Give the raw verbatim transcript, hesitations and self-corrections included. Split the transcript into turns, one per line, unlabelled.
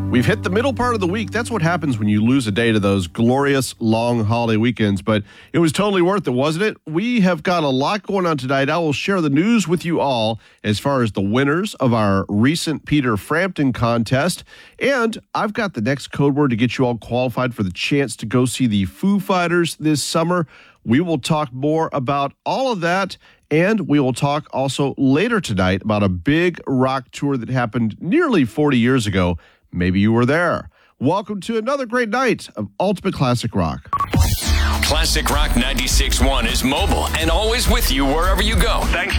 We've hit the middle part of the week. That's what happens when you lose a day to those glorious long holiday weekends. But it was totally worth it, wasn't it? We have got a lot going on tonight. I will share the news with you all as far as the winners of our recent Peter Frampton contest. And I've got the next code word to get you all qualified for the chance to go see the Foo Fighters this summer. We will talk more about all of that. And we will talk also later tonight about a big rock tour that happened nearly forty years ago. Maybe you were there. Welcome to another great night of Ultimate Classic Rock.
Classic Rock ninety-six point one is mobile and always with you wherever you go. Thanks